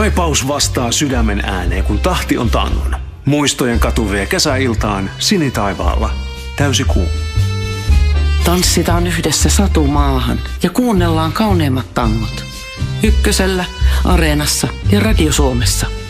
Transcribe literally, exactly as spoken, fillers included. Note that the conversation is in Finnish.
Kaipaus vastaa sydämen ääneen, kun tahti on tangon. Muistojen katu vie kesäiltaan sinitaivaalla. Täysi kuu. Tanssitaan yhdessä satumaahan ja kuunnellaan kauneimmat tangot. Ykkösellä, Areenassa ja Radio Suomessa.